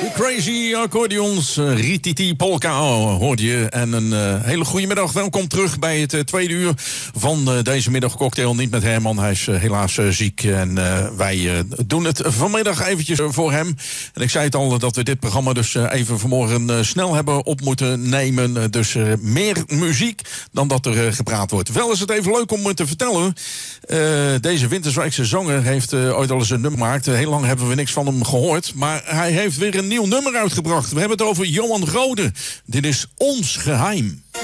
De Crazy Accordions, Rititi Polka hoorde je. En een hele goede middag. Welkom terug bij het tweede uur van deze middagcocktail. Niet met Herman, hij is helaas ziek. En wij doen het vanmiddag eventjes voor hem. En ik zei het al, dat we dit programma dus even vanmorgen snel hebben op moeten nemen. Dus meer muziek dan dat er gepraat wordt. Wel is het even leuk om te vertellen. Deze Winterswijkse zanger heeft ooit al eens een nummer gemaakt. Heel lang hebben we niks van hem gehoord. Maar hij heeft weer een nieuw nummer uitgebracht. We hebben het over Johan Rode. Dit is Ons Geheim.